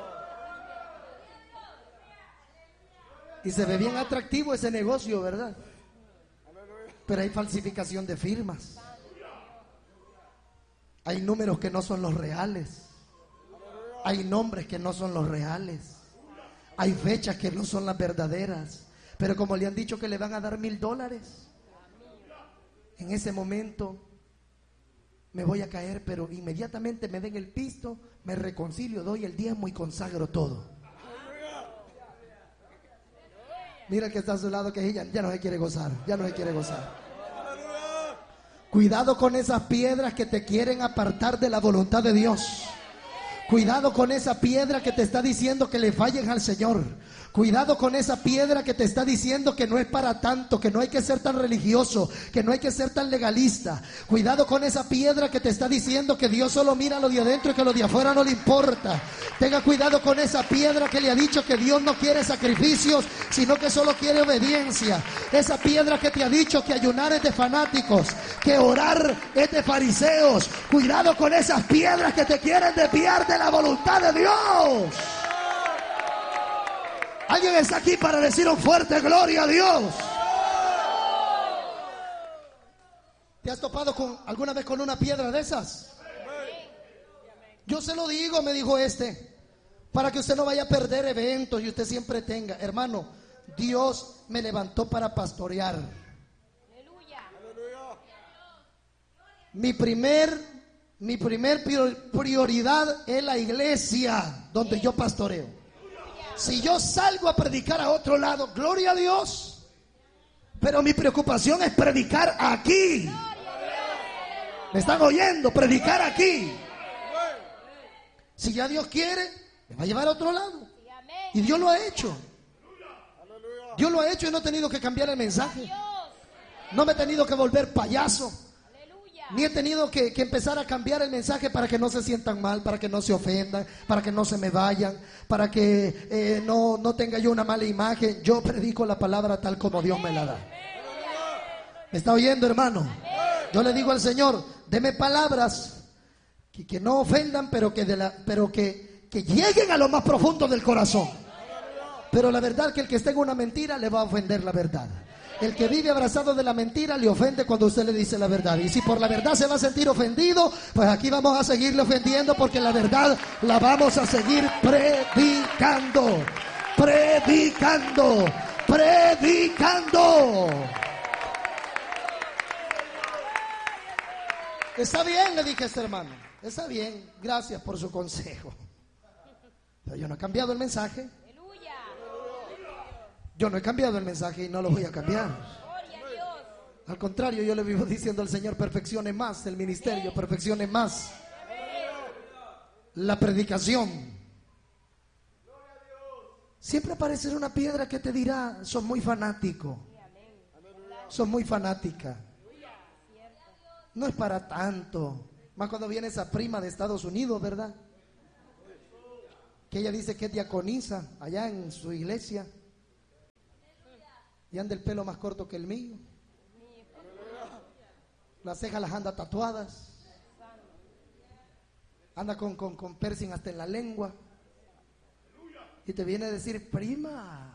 Y se ve bien atractivo ese negocio, ¿verdad? Pero hay falsificación de firmas. Hay números que no son los reales. Hay nombres que no son los reales. Hay fechas que no son las verdaderas. Pero como le han dicho que le van a dar mil dólares, en ese momento me voy a caer, pero inmediatamente me den el pisto, me reconcilio, doy el diezmo y consagro todo. Mira el que está a su lado, que ya, ya no se quiere gozar, ya no se quiere gozar. Cuidado con esas piedras que te quieren apartar de la voluntad de Dios. Cuidado con esa piedra que te está diciendo que le fallen al Señor. Cuidado con esa piedra que te está diciendo que no es para tanto, que no hay que ser tan religioso, que no hay que ser tan legalista. Cuidado con esa piedra que te está diciendo que Dios solo mira lo de adentro y que lo de afuera no le importa. Tenga cuidado con esa piedra que le ha dicho que Dios no quiere sacrificios, sino que solo quiere obediencia. Esa piedra que te ha dicho que ayunar es de fanáticos, que orar es de fariseos. Cuidado con esas piedras que te quieren desviar de la voluntad de Dios. ¿Alguien está aquí para decir un fuerte gloria a Dios? ¿Te has topado con, alguna vez con una piedra de esas? Yo se lo digo, me dijo este, para que usted no vaya a perder eventos y usted siempre tenga. Hermano, Dios me levantó para pastorear. Mi primer, mi primer prioridad es la iglesia donde yo pastoreo. Si yo salgo a predicar a otro lado, gloria a Dios, pero mi preocupación es predicar aquí. ¿Me están oyendo? Predicar aquí. Si ya Dios quiere, me va a llevar a otro lado. Y Dios lo ha hecho. Dios lo ha hecho y no he tenido que cambiar el mensaje. No me he tenido que volver payaso. Ni he tenido que, que empezar a cambiar el mensaje para que no se sientan mal, para que no se ofendan, para que no se me vayan, para que eh, no, no tenga yo una mala imagen. Yo predico la palabra tal como Dios me la da. ¿Me está oyendo, hermano? Yo le digo al Señor, deme palabras que, que no ofendan, pero que, de la, pero que, que lleguen a lo más profundo del corazón. Pero la verdad que el que esté en una mentira le va a ofender la verdad. El que vive abrazado de la mentira le ofende cuando usted le dice la verdad. Y si por la verdad se va a sentir ofendido, pues aquí vamos a seguirle ofendiendo, porque la verdad la vamos a seguir predicando. Predicando. Predicando. Está bien, le dije a este hermano. Está bien, gracias por su consejo. Pero yo no he cambiado el mensaje. Yo no he cambiado el mensaje y no lo voy a cambiar. Al contrario, yo le vivo diciendo al Señor, perfeccione más el ministerio, perfeccione más la predicación. Siempre aparecerá una piedra que te dirá, sos muy fanático, sos muy fanática. No es para tanto. Más cuando viene esa prima de Estados Unidos, ¿verdad? Que ella dice que es diaconisa allá en su iglesia. Y anda el pelo más corto que el mío. Las cejas las anda tatuadas. Anda con, con, con piercing hasta en la lengua. Y te viene a decir, prima.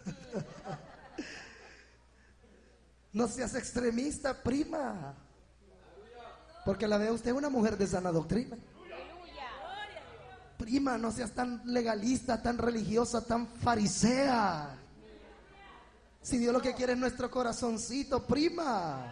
No seas extremista, prima. Porque la ve usted una mujer de sana doctrina. Prima, no seas tan legalista, tan religiosa, tan farisea. Si Dios lo que quiere es nuestro corazoncito, prima.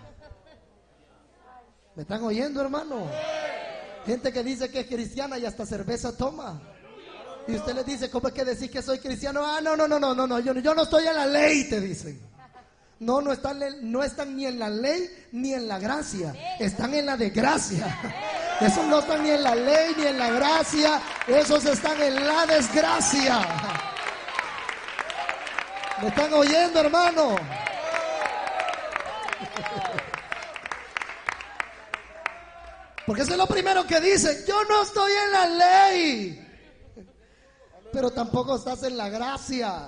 ¿Me están oyendo, hermano? Gente que dice que es cristiana y hasta cerveza toma. Y usted les dice, ¿cómo es que decís que soy cristiano? Ah, no, no, no, no, no, no, yo, yo no estoy en la ley, te dicen. No, no están, no están ni en la ley ni en la gracia. Están en la desgracia. Esos no están ni en la ley ni en la gracia. Esos están en la desgracia. ¿Me están oyendo, hermano? Porque eso es lo primero que dicen. Yo no estoy en la ley, pero tampoco estás en la gracia.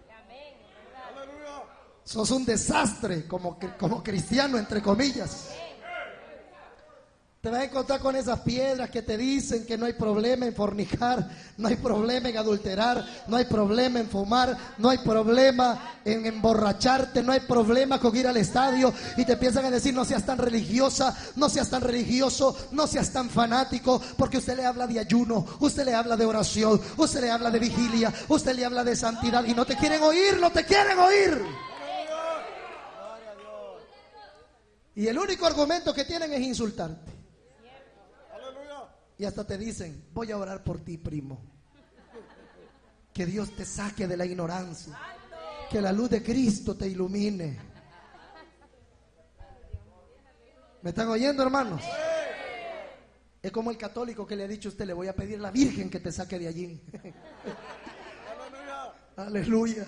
Sos un desastre como, como cristiano, entre comillas. Te vas a encontrar con esas piedras que te dicen que no hay problema en fornicar, no hay problema en adulterar, no hay problema en fumar, no hay problema en emborracharte, no hay problema con ir al estadio, y te empiezan a decir, no seas tan religiosa, no seas tan religioso, no seas tan fanático, porque usted le habla de ayuno, usted le habla de oración, usted le habla de vigilia, usted le habla de santidad, y no te quieren oír, no te quieren oír. Y el único argumento que tienen es insultarte. Y hasta te dicen, voy a orar por ti, primo. Que Dios te saque de la ignorancia. Que la luz de Cristo te ilumine. ¿Me están oyendo, hermanos? Es como el católico que le ha dicho a usted, le voy a pedir a la Virgen que te saque de allí. Aleluya.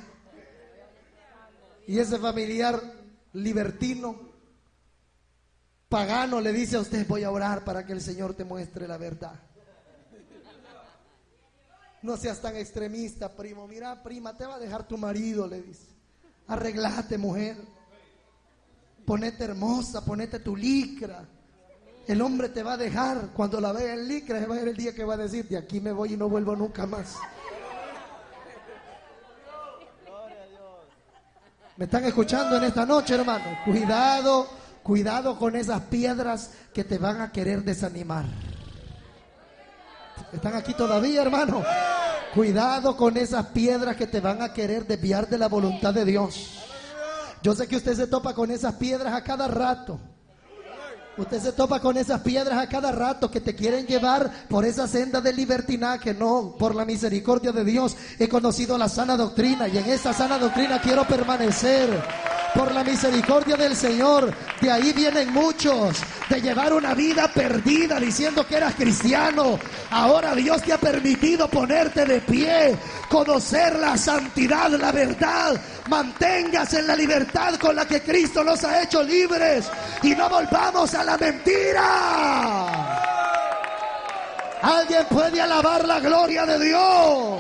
Y ese familiar libertino, pagano, le dice a usted, voy a orar para que el Señor te muestre la verdad. No seas tan extremista, primo. Mira, prima, te va a dejar tu marido, le dice. Arreglate, mujer. Ponete hermosa, ponete tu licra. El hombre te va a dejar. Cuando la vea en licra, va a ser el día que va a decir, de aquí me voy y no vuelvo nunca más. ¿Me están escuchando en esta noche, hermano? Cuidado. Cuidado con esas piedras que te van a querer desanimar. ¿Están aquí todavía, hermano? Cuidado con esas piedras que te van a querer desviar de la voluntad de Dios. Yo sé que usted se topa con esas piedras a cada rato. Usted se topa con esas piedras a cada rato que te quieren llevar por esa senda de libertinaje. No, por la misericordia de Dios he conocido la sana doctrina y en esa sana doctrina quiero permanecer. Por la misericordia del Señor, de ahí vienen muchos, de llevar una vida perdida diciendo que eras cristiano. Ahora Dios te ha permitido ponerte de pie, conocer la santidad, la verdad. Manténgase en la libertad con la que Cristo nos ha hecho libres y no volvamos a la mentira. Alguien puede alabar la gloria de Dios.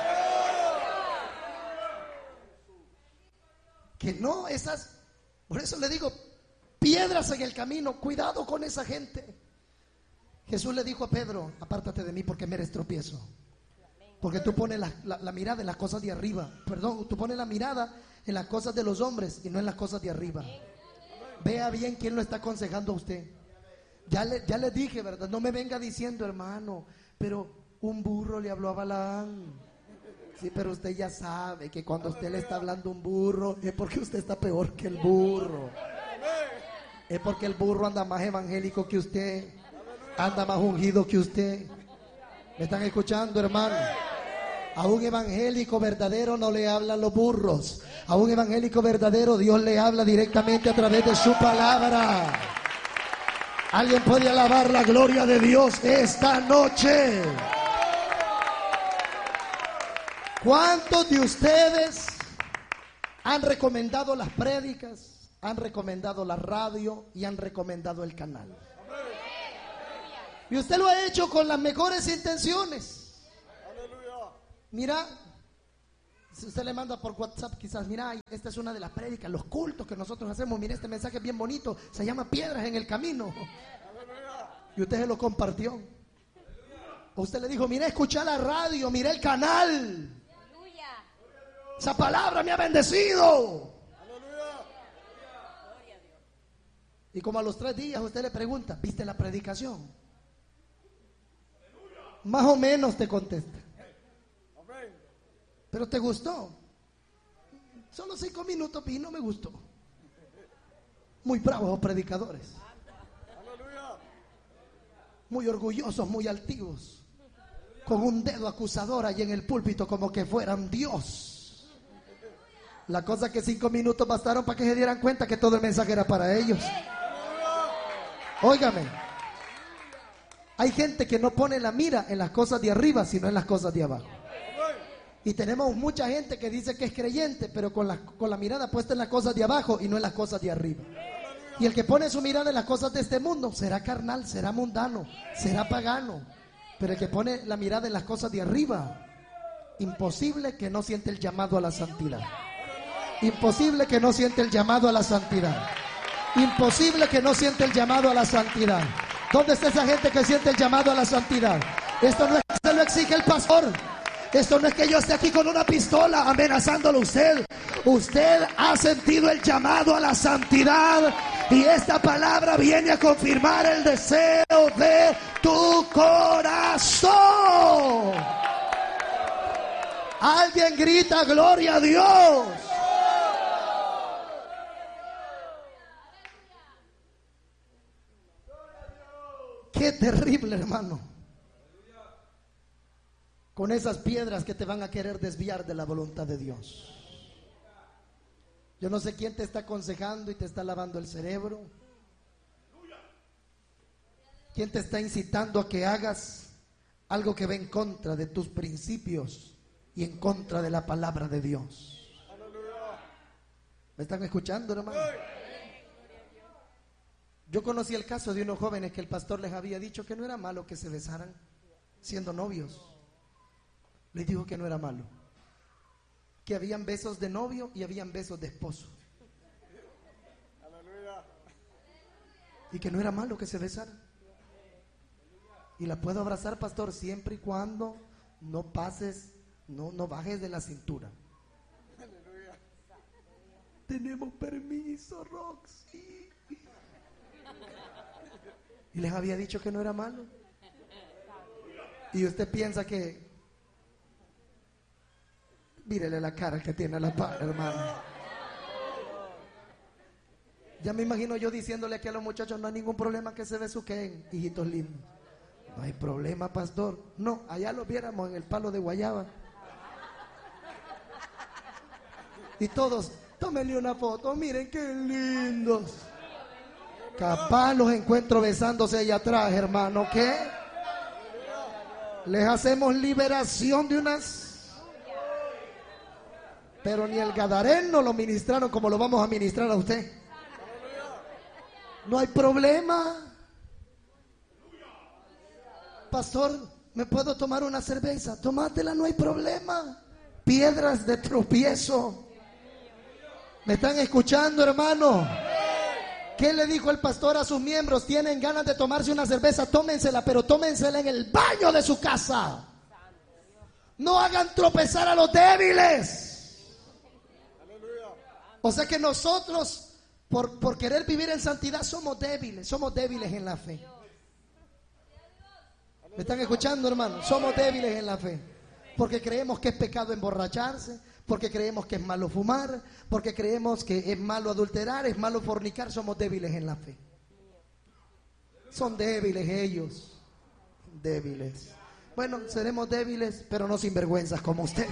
Que no, esas, por eso le digo, piedras en el camino, cuidado con esa gente. Jesús le dijo a Pedro, apártate de mí porque me eres tropiezo. Porque tú pones la, la, la mirada en las cosas de arriba, perdón, tú pones la mirada en las cosas de los hombres y no en las cosas de arriba. Vea bien quién lo está aconsejando a usted. Ya le, ya le dije, ¿verdad? No me venga diciendo, hermano, pero un burro le habló a Balaam. Sí, pero usted ya sabe que cuando usted le está hablando un burro es porque usted está peor que el burro. Es porque el burro anda más evangélico que usted, anda más ungido que usted. ¿Me están escuchando, hermano? A un evangélico verdadero no le hablan los burros. A un evangélico verdadero Dios le habla directamente a través de su palabra. ¿Alguien puede alabar la gloria de Dios esta noche? ¿Cuántos de ustedes han recomendado las prédicas, han recomendado la radio y han recomendado el canal? Y usted lo ha hecho con las mejores intenciones. Mira, si usted le manda por WhatsApp quizás, mira, esta es una de las prédicas, los cultos que nosotros hacemos, mira, este mensaje es bien bonito, se llama Piedras en el Camino. Y usted se lo compartió. O usted le dijo, mira, escucha la radio, mira el canal. Esa palabra me ha bendecido. Y como a los tres días usted le pregunta, ¿viste la predicación? Más o menos te contesta. ¿Pero te gustó? Solo cinco minutos y no me gustó. Muy bravos los predicadores. Muy orgullosos, muy altivos. Con un dedo acusador ahí en el púlpito como que fueran Dios. La cosa que cinco minutos bastaron para que se dieran cuenta que todo el mensaje era para ellos. Óigame, hay gente que no pone la mira en las cosas de arriba, sino en las cosas de abajo. Y tenemos mucha gente que dice que es creyente, pero con la, con la mirada puesta en las cosas de abajo y no en las cosas de arriba. Y el que pone su mirada en las cosas de este mundo será carnal, será mundano, será pagano. Pero el que pone la mirada en las cosas de arriba, imposible que no siente el llamado a la santidad. Imposible que no siente el llamado a la santidad. Imposible que no siente el llamado a la santidad. ¿Dónde está esa gente que siente el llamado a la santidad? Esto no es que se lo exige el pastor. Esto no es que yo esté aquí con una pistola amenazándolo a usted. Usted ha sentido el llamado a la santidad y esta palabra viene a confirmar el deseo de tu corazón. Alguien grita gloria a Dios. Qué terrible, hermano. Con esas piedras que te van a querer desviar de la voluntad de Dios. Yo no sé quién te está aconsejando y te está lavando el cerebro. ¿Quién te está incitando a que hagas algo que va en contra de tus principios y en contra de la palabra de Dios? ¿Me están escuchando, hermano? Yo conocí el caso de unos jóvenes que el pastor les había dicho que no era malo que se besaran siendo novios. Les dijo que no era malo, que habían besos de novio y habían besos de esposo, y que no era malo que se besaran. Y la puedo abrazar, pastor, siempre y cuando no pases, no, no bajes de la cintura. Tenemos permiso, Roxy. Y les había dicho que no era malo. Y usted piensa que... Mírele la cara que tiene la par, hermano. Ya me imagino yo diciéndole aquí a los muchachos, no hay ningún problema que se besuquen, hijitos lindos. No hay problema, pastor. No, allá los viéramos en el palo de guayaba. Y todos, tómenle una foto, miren qué lindos. Capaz los encuentro besándose allá atrás, hermano. ¿Qué? Les hacemos liberación de unas... Pero ni el gadareno lo ministraron como lo vamos a ministrar a usted. No hay problema. Pastor, ¿me puedo tomar una cerveza? Tómatela, no hay problema. Piedras de tropiezo. ¿Me están escuchando, hermano? ¿Qué le dijo el pastor a sus miembros? Tienen ganas de tomarse una cerveza, tómensela, pero tómensela en el baño de su casa. No hagan tropezar a los débiles. O sea que nosotros, por, por querer vivir en santidad, somos débiles, somos débiles en la fe. ¿Me están escuchando, hermano? Somos débiles en la fe. Porque creemos que es pecado emborracharse, porque creemos que es malo fumar, porque creemos que es malo adulterar, es malo fornicar. Somos débiles en la fe. Son débiles ellos, débiles. Bueno, seremos débiles, pero no sinvergüenzas como usted.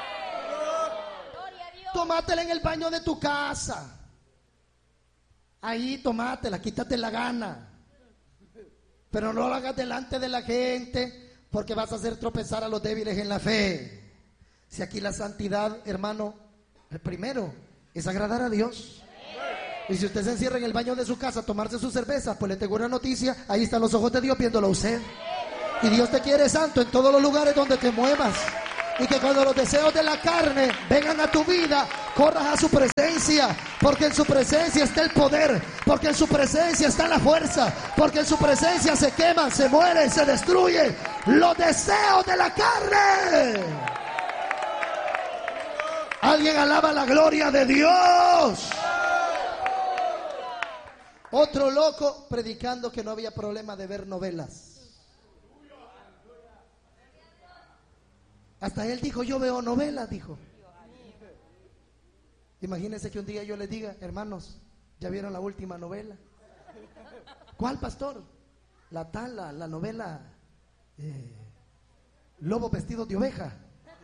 Tómatela en el baño de tu casa. Ahí tómatela, quítate la gana. Pero no lo hagas delante de la gente, porque vas a hacer tropezar a los débiles en la fe. Si aquí la santidad, hermano, el primero es agradar a Dios. Y si usted se encierra en el baño de su casa a tomarse su cerveza, pues le tengo una noticia, ahí están los ojos de Dios viéndolo a usted. Y Dios te quiere santo en todos los lugares donde te muevas. Y que cuando los deseos de la carne vengan a tu vida, corras a su presencia, porque en su presencia está el poder, porque en su presencia está la fuerza, porque en su presencia se queman, se mueren, se destruyen los deseos de la carne. Alguien alaba la gloria de Dios. Otro loco predicando que no había problema de ver novelas. Hasta él dijo, yo veo novelas, dijo. Imagínense que un día yo les diga, hermanos, ¿ya vieron la última novela? ¿Cuál, pastor? La tal, la, la novela eh, Lobo vestido de oveja.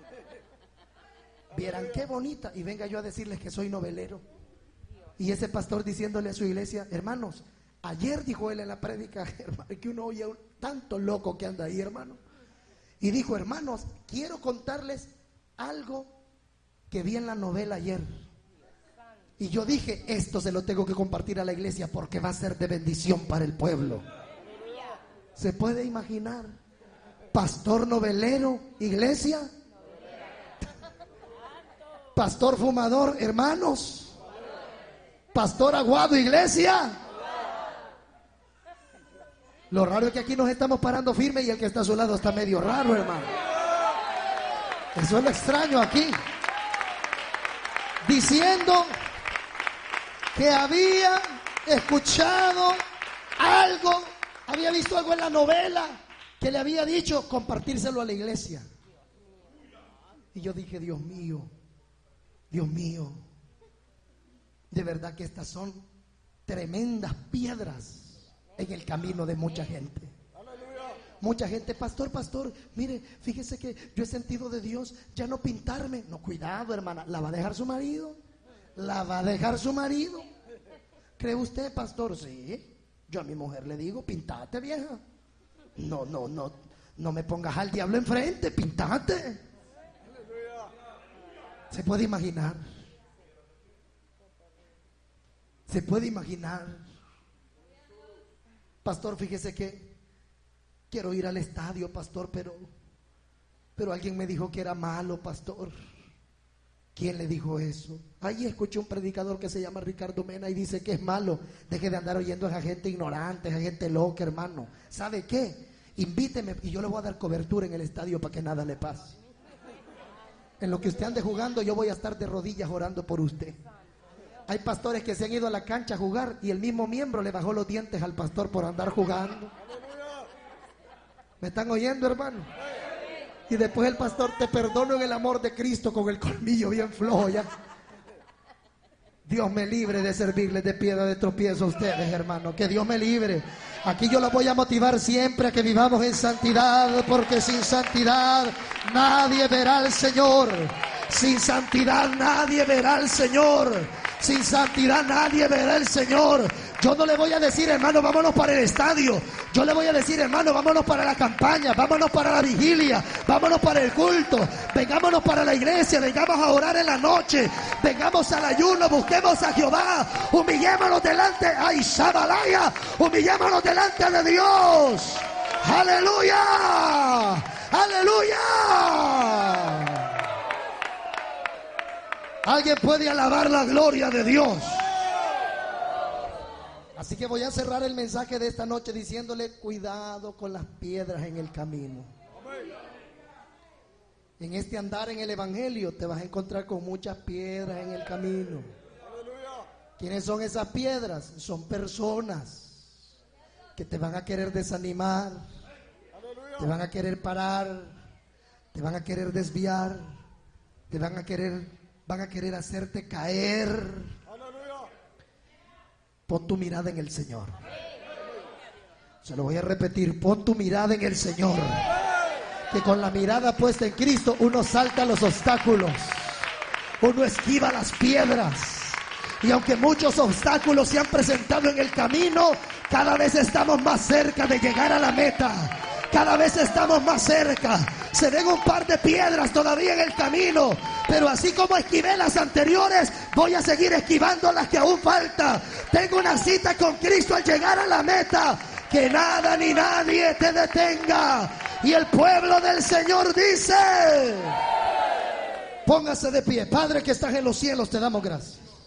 Vieran qué bonita. Y venga yo a decirles que soy novelero. Y ese pastor diciéndole a su iglesia, hermanos, ayer dijo él en la prédica, hermano, que uno oye un, tanto loco que anda ahí, hermano. Y dijo, hermanos, quiero contarles algo que vi en la novela ayer. Y yo dije, esto se lo tengo que compartir a la iglesia porque va a ser de bendición para el pueblo. ¿Se puede imaginar? Pastor novelero, iglesia. Pastor fumador, hermanos. Pastor aguado, iglesia. Lo raro es que aquí nos estamos parando firme y el que está a su lado está medio raro, hermano. Eso es lo extraño aquí. Diciendo que había escuchado algo, había visto algo en la novela que le había dicho compartírselo a la iglesia. Y yo dije, Dios mío, Dios mío, de verdad que estas son tremendas piedras en el camino de mucha gente. Mucha gente, pastor, pastor, mire, fíjese que yo he sentido de Dios ya no pintarme. No, cuidado, hermana, ¿la va a dejar su marido? ¿La va a dejar su marido? ¿Cree usted, pastor? Sí, yo a mi mujer le digo, pintate, vieja. No, no, no, no me pongas al diablo enfrente, pintate. ¿Se puede imaginar? ¿Se puede imaginar? Pastor, fíjese que quiero ir al estadio, pastor, pero pero alguien me dijo que era malo, pastor. ¿Quién le dijo eso? Ahí escuché un predicador que se llama Ricardo Mena y dice que es malo. Deje de andar oyendo a esa gente ignorante, a esa gente loca, hermano. ¿Sabe qué? Invíteme y yo le voy a dar cobertura en el estadio para que nada le pase. En lo que usted ande jugando, yo voy a estar de rodillas orando por usted. Hay pastores que se han ido a la cancha a jugar y el mismo miembro le bajó los dientes al pastor por andar jugando. ¿Me están oyendo, hermano? Y después el pastor, te perdono en el amor de Cristo, con el colmillo bien flojo ya. Dios me libre de servirles de piedra de tropiezo a ustedes, hermano. Que Dios me libre. Aquí yo los voy a motivar siempre a que vivamos en santidad, porque sin santidad nadie verá al Señor. Sin santidad nadie verá al Señor. Sin santidad nadie verá al Señor. Yo no le voy a decir, hermano, vámonos para el estadio. Yo le voy a decir, hermano, vámonos para la campaña, vámonos para la vigilia, vámonos para el culto, vengámonos para la iglesia, vengamos a orar en la noche, vengamos al ayuno, busquemos a Jehová, humillémonos delante, ay, Shabalaya, humillémonos delante de Dios. Aleluya, aleluya. Alguien puede alabar la gloria de Dios. Así que voy a cerrar el mensaje de esta noche diciéndole, cuidado con las piedras en el camino. En este andar en el evangelio te vas a encontrar con muchas piedras en el camino. ¿Quiénes son esas piedras? Son personas que te van a querer desanimar, te van a querer parar, te van a querer desviar, te van a querer, van a querer hacerte caer. Pon tu mirada en el Señor. Se lo voy a repetir, pon tu mirada en el Señor. Que con la mirada puesta en Cristo uno salta los obstáculos, uno esquiva las piedras. Y aunque muchos obstáculos se han presentado en el camino, cada vez estamos más cerca de llegar a la meta. Cada vez estamos más cerca. Se ven un par de piedras todavía en el camino, Pero así como esquivé las anteriores, voy a seguir esquivando las que aún falta. Tengo una cita con Cristo al llegar a la meta. Que nada ni nadie te detenga. Y el pueblo del Señor dice: póngase de pie. Padre que estás en los cielos, te damos gracias.